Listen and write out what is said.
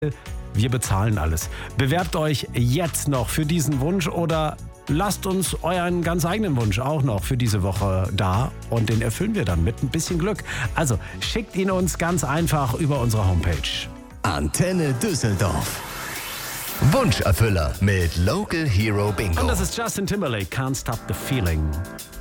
Wir bezahlen alles. Bewerbt euch jetzt noch für diesen Wunsch oder lasst uns euren ganz eigenen Wunsch auch noch für diese Woche da und den erfüllen wir dann mit ein bisschen Glück. Also schickt ihn uns ganz einfach über unsere Homepage. Antenne Düsseldorf. Wunscherfüller mit Local Hero Bingo. Und das ist Justin Timberlake, Can't Stop the Feeling.